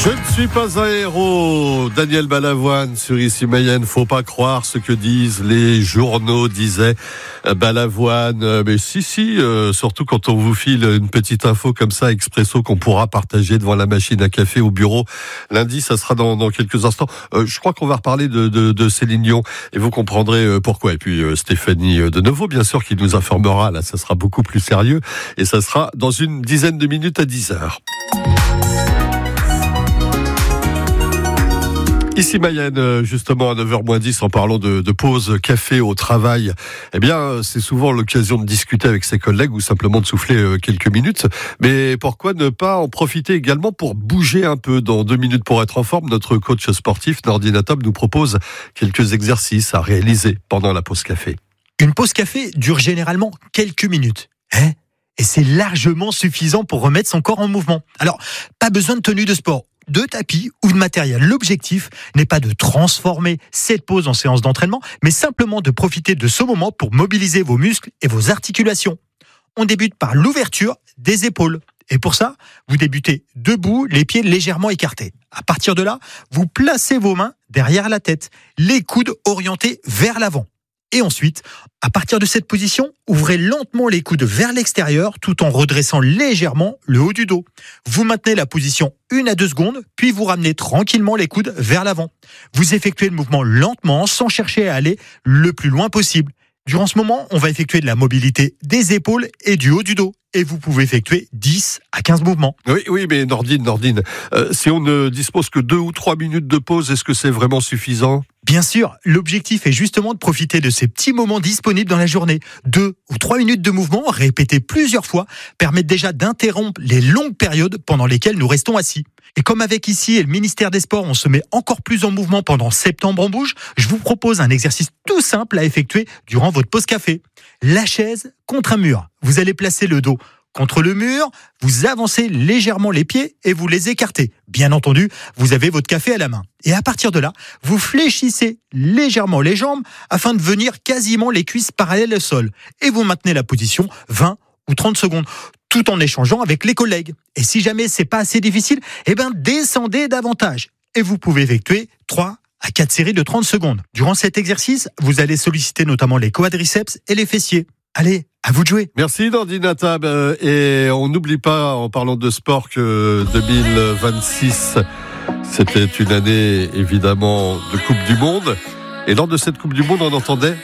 Je ne suis pas un héros, Daniel Balavoine sur Ici Mayenne. Faut pas croire ce que disent les journaux, disait Balavoine. Mais si, surtout quand on vous file une petite info comme ça, expresso, qu'on pourra partager devant la machine à café au bureau. Lundi, ça sera dans quelques instants. Je crois qu'on va reparler de Céline Dion et vous comprendrez pourquoi. Et puis Stéphanie de Nouveau, bien sûr, qui nous informera. Là, ça sera beaucoup plus sérieux et ça sera dans une dizaine de minutes à 10h. Ici Mayenne, justement à 9h-10, en parlant de pause café au travail, eh bien, c'est souvent l'occasion de discuter avec ses collègues ou simplement de souffler quelques minutes. Mais pourquoi ne pas en profiter également pour bouger un peu? Dans 2 minutes pour être en forme, notre coach sportif, Nordine Atob, nous propose quelques exercices à réaliser pendant la pause café. Une pause café dure généralement quelques minutes. Et c'est largement suffisant pour remettre son corps en mouvement. Alors, pas besoin de tenue de sport, de tapis ou de matériel. L'objectif n'est pas de transformer cette pause en séance d'entraînement, mais simplement de profiter de ce moment pour mobiliser vos muscles et vos articulations. On débute par l'ouverture des épaules. Et pour ça, vous débutez debout, les pieds légèrement écartés. À partir de là, vous placez vos mains derrière la tête, les coudes orientés vers l'avant. Et ensuite, à partir de cette position, ouvrez lentement les coudes vers l'extérieur tout en redressant légèrement le haut du dos. Vous maintenez la position 1 à 2 secondes, puis vous ramenez tranquillement les coudes vers l'avant. Vous effectuez le mouvement lentement sans chercher à aller le plus loin possible. Durant ce moment, on va effectuer de la mobilité des épaules et du haut du dos. Et vous pouvez effectuer 10 à 15 mouvements. Oui, mais Nordine, si on ne dispose que 2 ou 3 minutes de pause, est-ce que c'est vraiment suffisant ? Bien sûr, l'objectif est justement de profiter de ces petits moments disponibles dans la journée. 2 ou 3 minutes de mouvement, répétés plusieurs fois, permettent déjà d'interrompre les longues périodes pendant lesquelles nous restons assis. Et comme avec ici et le ministère des Sports, on se met encore plus en mouvement pendant Septembre en Bouge, je vous propose un exercice tout simple à effectuer durant votre pause café. La chaise contre un mur. Vous allez placer le dos contre le mur, vous avancez légèrement les pieds et vous les écartez. Bien entendu, vous avez votre café à la main. Et à partir de là, vous fléchissez légèrement les jambes afin de venir quasiment les cuisses parallèles au sol. Et vous maintenez la position 20 ou 30 secondes, tout en échangeant avec les collègues. Et si jamais c'est pas assez difficile, descendez davantage. Et vous pouvez effectuer 3 à 4 séries de 30 secondes. Durant cet exercice, vous allez solliciter notamment les quadriceps et les fessiers. Allez, à vous de jouer. Merci Nordine Atob. Et on n'oublie pas, en parlant de sport, que 2026, c'était une année évidemment de Coupe du Monde. Et lors de cette Coupe du Monde, on entendait